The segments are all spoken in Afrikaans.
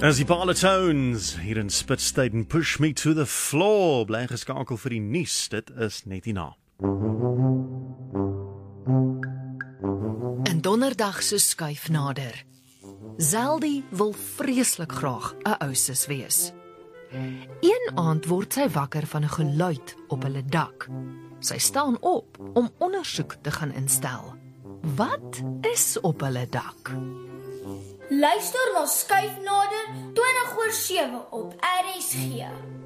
As die Parletones hier in Spitstein push me to the floor, bly geskakel vir die nuus. Dit is net hierna. En donderdag se skuif nader. Zeldy wil vreeslik graag 'n ousus wees. Een aand word sy wakker van 'n geluid op hulle dak. Sy staan op om ondersoek te gaan instel. Wat is op hulle dak? Luister na Skuif nader 20/7 op RSG.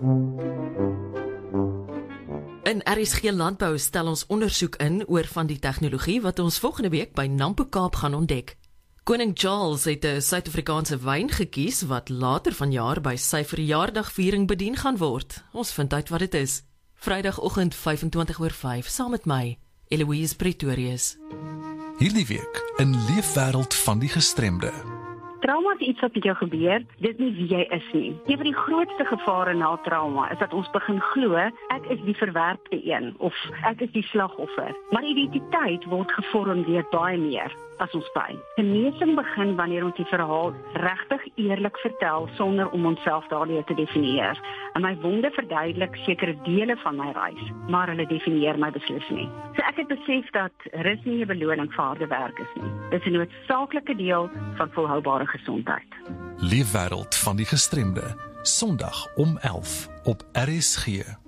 In RSG Landbou stel ons ondersoek in oor van die tegnologie wat ons volgende week by Nampo Kaap gaan ontdek. Koning Charles het 'n Suid-Afrikaanse wyn gekies wat later vanjaar by sy verjaardagviering bedien gaan word. Ons vind uit wat dit is. Vrydagoggend 25/5 saam met my, Eloise Pretorius. Hierdie week in Leefwêreld van die Gestremde. Trauma is iets wat met jou gebeur, dis nie wie jy is nie. Een van die grootste gevare na trauma is dat ons begin glo, ek is die verwerpte een, of ek is die slagoffer. Maar identiteit word gevorm deur baie meer as ons pyn. Genesing begin wanneer ons die verhaal regtig eerlik vertel, sonder om onsself daardeur te definieer. En my wonde verduidelik sekere dele van my reis, maar hulle definieer my beslis nie. So ek het besef dat rus nie 'n beloning vir harde werk is nie. Dit is 'n noodsaaklike deel van volhoubare gesondheid. Leefwêreld van die Gestremde, Sondag om 11 op RSG.